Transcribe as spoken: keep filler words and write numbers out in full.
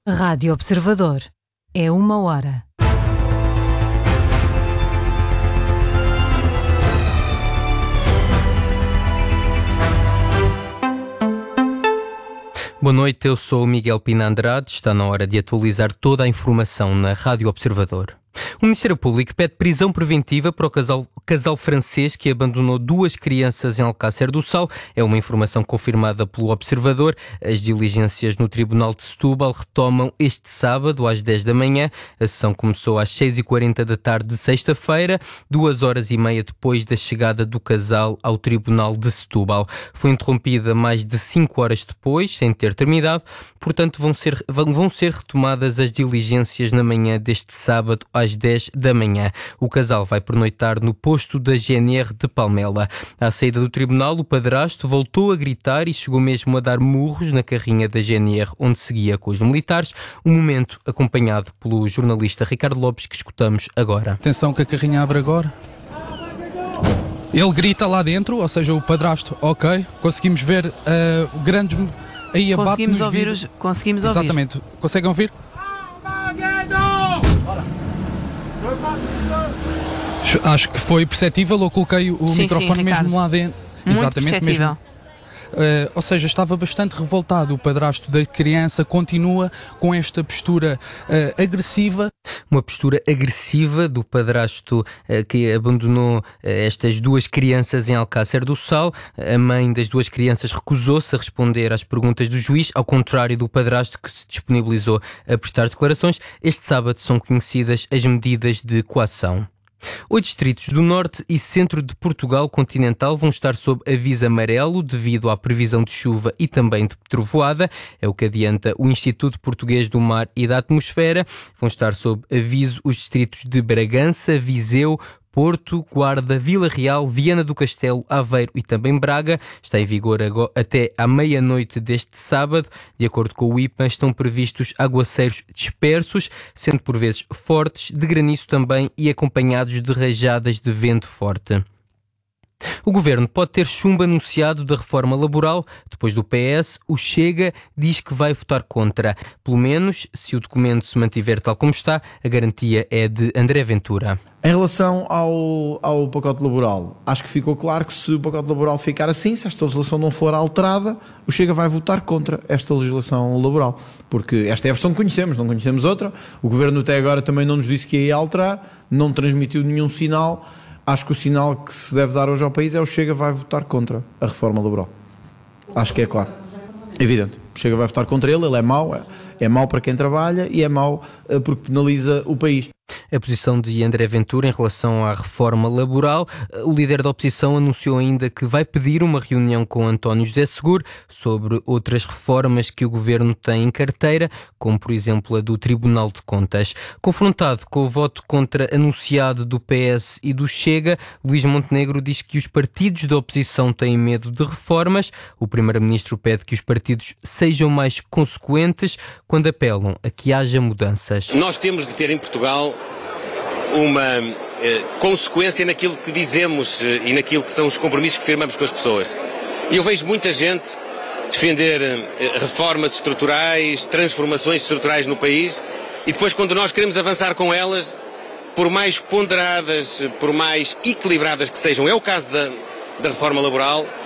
Rádio Observador. É uma hora. Boa noite, eu sou o Miguel Pina Andrade. Está na hora de atualizar toda a informação na Rádio Observador. O Ministério Público pede prisão preventiva para o casal, casal francês que abandonou duas crianças em Alcácer do Sal. É uma informação confirmada pelo Observador. As diligências no Tribunal de Setúbal retomam este sábado às dez da manhã. A sessão começou às seis e quarenta da tarde de sexta-feira, duas horas e meia depois da chegada do casal ao Tribunal de Setúbal. Foi interrompida mais de cinco horas depois, sem ter terminado. Portanto, vão ser, vão ser retomadas as diligências na manhã deste sábado às dez da manhã. O casal vai pernoitar no posto da G N R de Palmela. À saída do tribunal, o padrasto voltou a gritar e chegou mesmo a dar murros na carrinha da G N R, onde seguia com os militares. Um momento acompanhado pelo jornalista Ricardo Lopes, que escutamos agora. Atenção que a carrinha abre agora. Ele grita lá dentro, ou seja, o padrasto, ok. Conseguimos ver uh, grandes... Aí conseguimos ouvir os, conseguimos ouvir. Exatamente. Conseguem ouvir? Acho que foi perceptível. Eu coloquei o sim, microfone sim, mesmo lá dentro. Muito Exatamente perceptível. mesmo. Uh, ou seja, estava bastante revoltado. O padrasto da criança continua com esta postura uh, agressiva. Uma postura agressiva do padrasto uh, que abandonou uh, estas duas crianças em Alcácer do Sal. A mãe das duas crianças recusou-se a responder às perguntas do juiz, ao contrário do padrasto, que se disponibilizou a prestar declarações. Este sábado são conhecidas as medidas de coação. Oito distritos do norte e centro de Portugal continental vão estar sob aviso amarelo devido à previsão de chuva e também de trovoada. É o que adianta o Instituto Português do Mar e da Atmosfera. Vão estar sob aviso os distritos de Bragança, Viseu, Porto, Guarda, Vila Real, Viana do Castelo, Aveiro e também Braga. Está em vigor agora, até à meia-noite deste sábado. De acordo com o I P A, estão previstos aguaceiros dispersos, sendo por vezes fortes, de granizo também e acompanhados de rajadas de vento forte. O Governo pode ter chumbo anunciado da reforma laboral. Depois do P S, o Chega diz que vai votar contra. Pelo menos, se o documento se mantiver tal como está, a garantia é de André Ventura. Em relação ao, ao pacote laboral, acho que ficou claro que se o pacote laboral ficar assim, se esta legislação não for alterada, o Chega vai votar contra esta legislação laboral. Porque esta é a versão que conhecemos, não conhecemos outra. O Governo até agora também não nos disse que ia alterar, não transmitiu nenhum sinal. Acho que o sinal que se deve dar hoje ao país é o Chega vai votar contra a reforma laboral. Acho que é claro. Evidente. O Chega vai votar contra ele, ele é mau, é, é mau para quem trabalha e é mau uh, porque penaliza o país. A posição de André Ventura em relação à reforma laboral. O líder da oposição anunciou ainda que vai pedir uma reunião com António José Seguro sobre outras reformas que o governo tem em carteira, como por exemplo a do Tribunal de Contas. Confrontado com o voto contra anunciado do P S e do Chega, Luís Montenegro diz que os partidos da oposição têm medo de reformas. O primeiro-ministro pede que os partidos sejam mais consequentes quando apelam a que haja mudanças. Nós temos de ter em Portugal uma eh, consequência naquilo que dizemos eh, e naquilo que são os compromissos que firmamos com as pessoas. E eu vejo muita gente defender eh, reformas estruturais, transformações estruturais no país, e depois quando nós queremos avançar com elas, por mais ponderadas, por mais equilibradas que sejam, é o caso da, da reforma laboral,